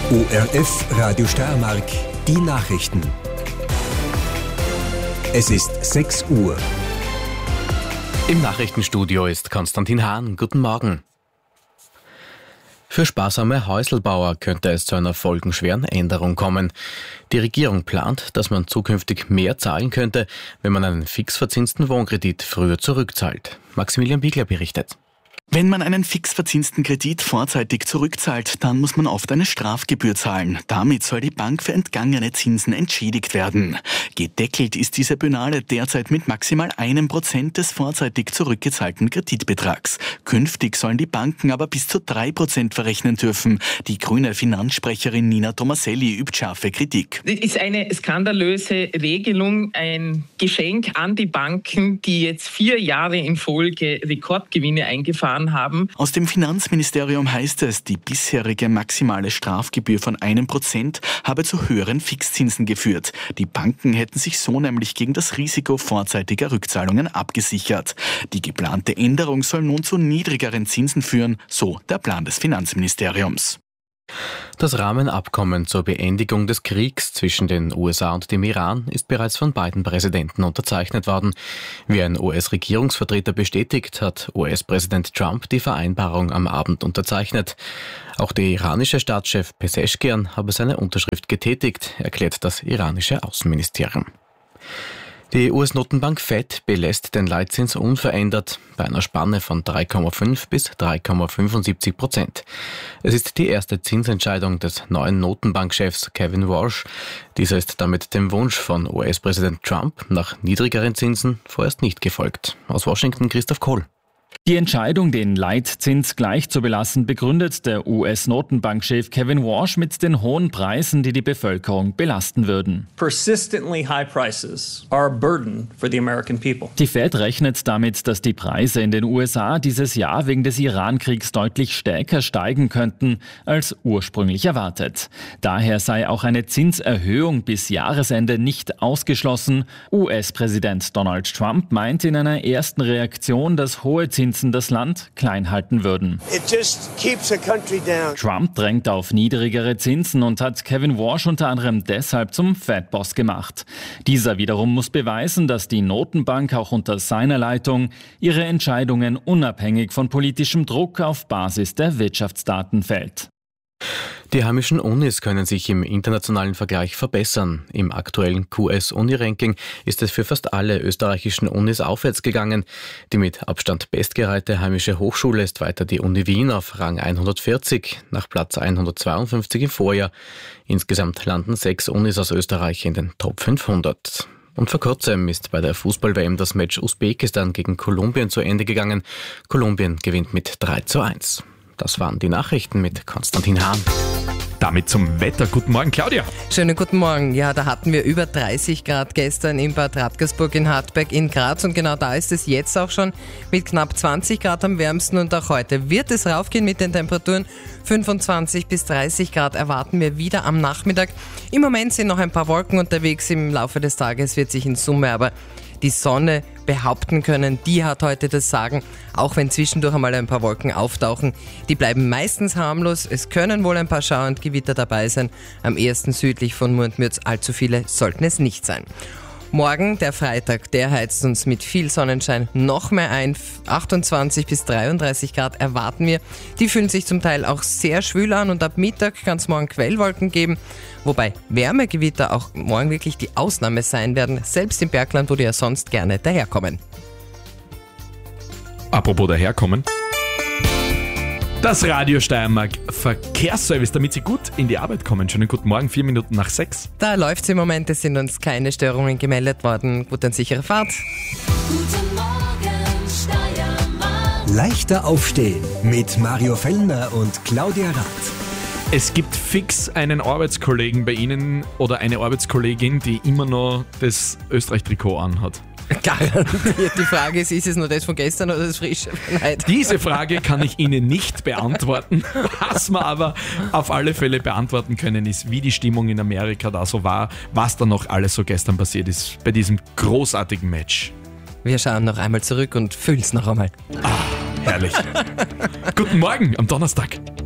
ORF Radio Steiermark, die Nachrichten. Es ist 6 Uhr. Im Nachrichtenstudio ist Konstantin Hahn. Guten Morgen. Für sparsame Häuselbauer könnte es zu einer folgenschweren Änderung kommen. Die Regierung plant, dass man zukünftig mehr zahlen könnte, wenn man einen fix verzinsten Wohnkredit früher zurückzahlt. Maximilian Biegler berichtet. Wenn man einen fix verzinsten Kredit vorzeitig zurückzahlt, dann muss man oft eine Strafgebühr zahlen. Damit soll die Bank für entgangene Zinsen entschädigt werden. Gedeckelt ist diese Penale derzeit mit maximal 1% des vorzeitig zurückgezahlten Kreditbetrags. Künftig sollen die Banken aber bis zu 3% verrechnen dürfen. Die grüne Finanzsprecherin Nina Tomaselli übt scharfe Kritik. Das ist eine skandalöse Regelung, ein Geschenk an die Banken, die jetzt 4 Jahre in Folge Rekordgewinne eingefahren haben. Aus dem Finanzministerium heißt es, die bisherige maximale Strafgebühr von 1% habe zu höheren Fixzinsen geführt. Die Banken hätten sich so nämlich gegen das Risiko vorzeitiger Rückzahlungen abgesichert. Die geplante Änderung soll nun zu niedrigeren Zinsen führen, so der Plan des Finanzministeriums. Das Rahmenabkommen zur Beendigung des Kriegs zwischen den USA und dem Iran ist bereits von beiden Präsidenten unterzeichnet worden. Wie ein US-Regierungsvertreter bestätigt, hat US-Präsident Trump die Vereinbarung am Abend unterzeichnet. Auch der iranische Staatschef Pezeshkian habe seine Unterschrift getätigt, erklärt das iranische Außenministerium. Die US-Notenbank Fed belässt den Leitzins unverändert bei einer Spanne von 3,5 bis 3,75%. Es ist die erste Zinsentscheidung des neuen Notenbankchefs Kevin Warsh. Dieser ist damit dem Wunsch von US-Präsident Trump nach niedrigeren Zinsen vorerst nicht gefolgt. Aus Washington Christoph Kohl. Die Entscheidung, den Leitzins gleich zu belassen, begründet der US-Notenbankchef Kevin Warsh mit den hohen Preisen, die die Bevölkerung belasten würden. Persistently high prices are a burden for the American people. Die Fed rechnet damit, dass die Preise in den USA dieses Jahr wegen des Iran-Kriegs deutlich stärker steigen könnten als ursprünglich erwartet. Daher sei auch eine Zinserhöhung bis Jahresende nicht ausgeschlossen. US-Präsident Donald Trump meint in einer ersten Reaktion, dass hohe Zinsen das Land klein halten würden. Trump drängt auf niedrigere Zinsen und hat Kevin Warsh unter anderem deshalb zum Fed-Boss gemacht. Dieser wiederum muss beweisen, dass die Notenbank auch unter seiner Leitung ihre Entscheidungen unabhängig von politischem Druck auf Basis der Wirtschaftsdaten fällt. Die heimischen Unis können sich im internationalen Vergleich verbessern. Im aktuellen QS-Uni-Ranking ist es für fast alle österreichischen Unis aufwärts gegangen. Die mit Abstand bestgereihte heimische Hochschule ist weiter die Uni Wien auf Rang 140, nach Platz 152 im Vorjahr. Insgesamt landen 6 Unis aus Österreich in den Top 500. Und vor kurzem ist bei der Fußball-WM das Match Usbekistan gegen Kolumbien zu Ende gegangen. Kolumbien gewinnt mit 3:1. Das waren die Nachrichten mit Konstantin Hahn. Damit zum Wetter. Guten Morgen, Claudia. Schönen guten Morgen. Ja, da hatten wir über 30 Grad gestern in Bad Radkersburg in Hartberg in Graz und genau da ist es jetzt auch schon mit knapp 20 Grad am wärmsten und auch heute wird es raufgehen mit den Temperaturen. 25 bis 30 Grad erwarten wir wieder am Nachmittag. Im Moment sind noch ein paar Wolken unterwegs. Im Laufe des Tages wird sich in Summe aber die Sonne behaupten können, die hat heute das Sagen, auch wenn zwischendurch einmal ein paar Wolken auftauchen. Die bleiben meistens harmlos, es können wohl ein paar Schauer und Gewitter dabei sein. Am ehesten südlich von Murtmürz, allzu viele sollten es nicht sein. Morgen, der Freitag, der heizt uns mit viel Sonnenschein noch mehr ein. 28 bis 33 Grad erwarten wir. Die fühlen sich zum Teil auch sehr schwül an und ab Mittag kann es morgen Quellwolken geben. Wobei Wärmegewitter auch morgen wirklich die Ausnahme sein werden, selbst im Bergland, wo die ja sonst gerne daherkommen. Apropos daherkommen. Das Radio Steiermark Verkehrsservice, damit Sie gut in die Arbeit kommen. Schönen guten Morgen, 4 Minuten nach 6. Da läuft's im Moment, es sind uns keine Störungen gemeldet worden. Gute und sichere Fahrt. Guten Morgen, Steiermark. Leichter aufstehen mit Mario Fellner und Claudia Rath. Es gibt fix einen Arbeitskollegen bei Ihnen oder eine Arbeitskollegin, die immer noch das Österreich-Trikot anhat. Garantiert. Die Frage ist es nur das von gestern oder das frische von heute? Diese Frage kann ich Ihnen nicht beantworten. Was wir aber auf alle Fälle beantworten können, ist, wie die Stimmung in Amerika da so war, was da noch alles so gestern passiert ist bei diesem großartigen Match. Wir schauen noch einmal zurück und fühlen's noch einmal. Herrlich. Guten Morgen am Donnerstag.